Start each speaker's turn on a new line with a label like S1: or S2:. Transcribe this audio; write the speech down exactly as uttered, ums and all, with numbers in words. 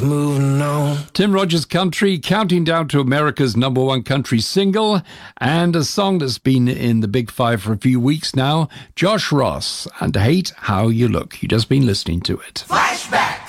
S1: Moving on.
S2: Tim Rogers Country, counting down to America's number one country single, and a song that's been in the Big Five for a few weeks now, Josh Ross and Hate How You Look. You've just been listening to it.
S1: Flashback.